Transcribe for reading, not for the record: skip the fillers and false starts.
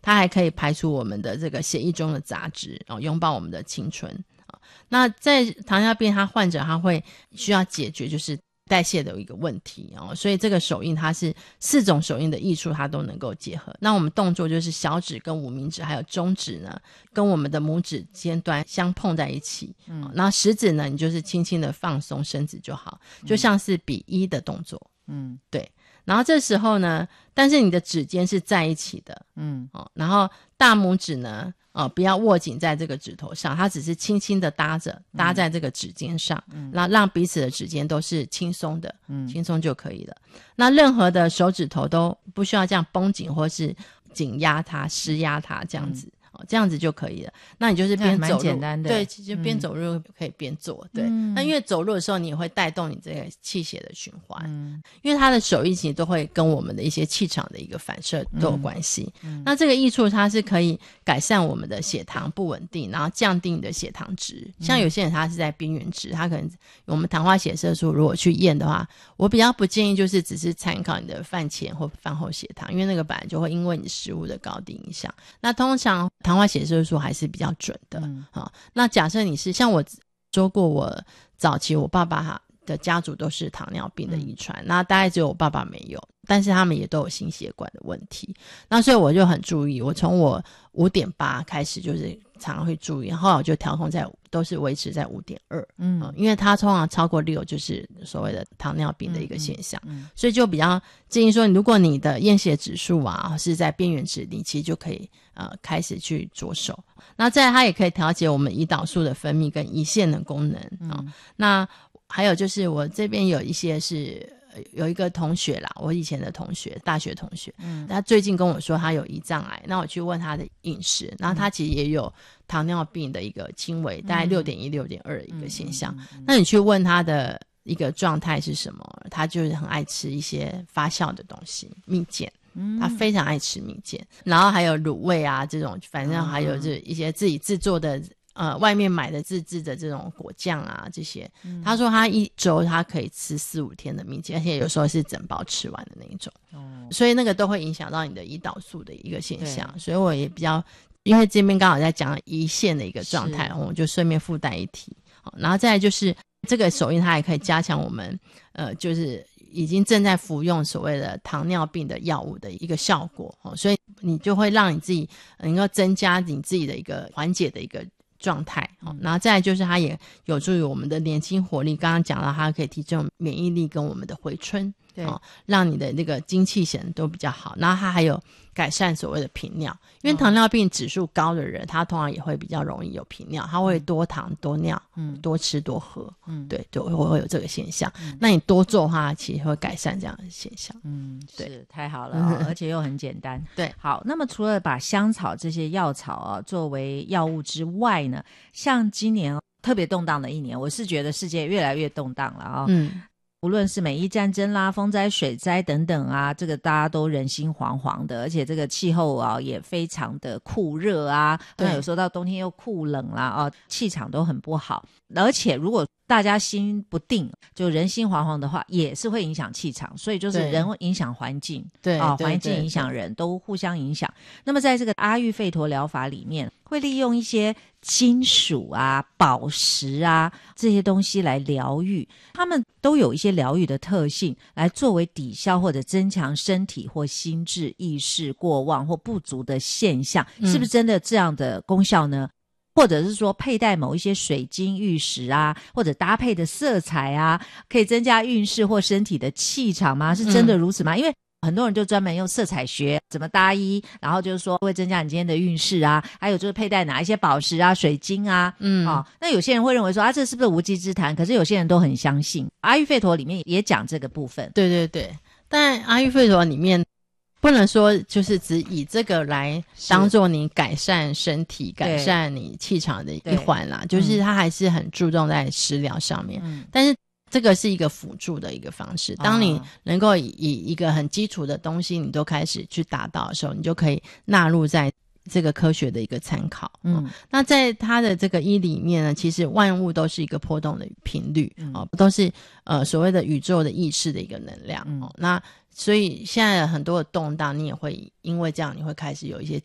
它还可以排除我们的这个血液中的杂质，拥抱我们的青春。那在糖尿病它患者他会需要解决就是代谢的一个问题所以这个手印它是4种手印的益处它都能够结合。那我们动作就是小指跟无名指还有中指呢跟我们的拇指尖端相碰在一起，然后食指呢你就是轻轻的放松伸直就好，就像是比1的动作，对。然后这时候呢，但是你的指尖是在一起的，然后大拇指呢不要握紧在这个指头上，它只是轻轻的搭在这个指尖上，让彼此的指尖都是轻松的，轻松就可以了。那任何的手指头都不需要这样绷紧或是紧压它施压它这样子，这样子就可以了。那你就是边走路，蛮简单的，对，其实边走路可以边做，对。那因为走路的时候你也会带动你这个气血的循环，因为它的手艺其实都会跟我们的一些气场的一个反射都有关系。那这个益处它是可以改善我们的血糖不稳定，然后降低你的血糖值。像有些人他是在边缘值，他可能我们糖化血色素如果去验的话，我比较不建议就是只是参考你的饭前或饭后血糖，因为那个本来就会因为你食物的高低影响。那通常糖化血色素还是比较准的，那假设你是像我说过，我早期我爸爸的家族都是糖尿病的遗传，那大概只有我爸爸没有，但是他们也都有心血管的问题。那所以我就很注意，我从我 5.8 开始就是常常会注意，后来我就调控都是维持在 5.2，因为它通常超过6就是所谓的糖尿病的一个现象，所以就比较建议说，如果你的验血指数是在边缘值，你其实就可以开始去着手。那再来它也可以调节我们胰岛素的分泌跟胰腺的功能，那还有就是我这边有一些是有一个同学啦，我以前的同学，大学同学，他最近跟我说他有胰脏癌，那我去问他的饮食，然后他其实也有糖尿病的一个轻微大概 6.1 6.2 的一个现象，那你去问他的一个状态是什么，他就是很爱吃一些发酵的东西，蜜饯，他非常爱吃蜜饯，然后还有卤味啊这种，反正还有这一些自己制作的外面买的自制的这种果酱啊这些，他说他一周他可以吃4-5天的蜜饯，而且有时候是整包吃完的那一种，所以那个都会影响到你的胰岛素的一个现象，所以我也比较，因为这边刚好在讲胰腺的一个状态，我就顺便附带一提。然后再来就是这个手印它也可以加强我们就是已经正在服用所谓的糖尿病的药物的一个效果，所以你就会让你自己能够增加你自己的一个缓解的一个状态，然后再来就是它也有助于我们的年轻活力，刚刚讲到它可以提升免疫力跟我们的回春，对，让你的那个精气神都比较好，然后它还有改善所谓的频尿，因为糖尿病指数高的人，他通常也会比较容易有频尿，他会多糖多尿，多吃多喝，对，就会有这个现象，那你多做的话其实会改善这样的现象， 对，是太好了，而且又很简单。 对， 好，那么除了把香草这些药草作为药物之外呢，像今年特别动荡的一年，我是觉得世界越来越动荡了无论是美伊战争啦、风灾、水灾等等啊，这个大家都人心惶惶的，而且这个气候也非常的酷热啊，那有时候到冬天又酷冷啦气场都很不好，而且如果大家心不定，就人心惶惶的话，也是会影响气场，所以就是人影响环境，对环境影响人，都互相影响。那么在这个阿育吠陀疗法里面，会利用一些金属啊、宝石啊这些东西来疗愈，他们都有一些疗愈的特性，来作为抵消或者增强身体或心智意识过旺或不足的现象，是不是真的这样的功效呢？或者是说佩戴某一些水晶玉石啊，或者搭配的色彩啊，可以增加运势或身体的气场吗？是真的如此吗？因为很多人就专门用色彩学怎么搭衣，然后就是说会增加你今天的运势啊，还有就是佩戴哪一些宝石啊、水晶啊，那有些人会认为说这是不是无稽之谈？可是有些人都很相信。阿育吠陀里面也讲这个部分， 对对对，但阿育吠陀里面不能说就是只以这个来当做你改善身体、改善你气场的一环啦，就是它还是很注重在食疗上面，但是这个是一个辅助的一个方式，当你能够以一个很基础的东西你都开始去达到的时候，你就可以纳入在这个科学的一个参考。那在它的这个医里面呢，其实万物都是一个波动的频率，都是所谓的宇宙的意识的一个能量，那所以现在很多的动荡，你也会因为这样，你会开始有一些